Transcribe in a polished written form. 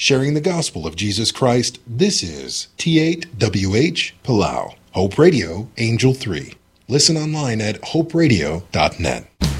sharing the gospel of Jesus Christ. This is T8WH Palau, Hope Radio, Angel 3. Listen online at hoperadio.net.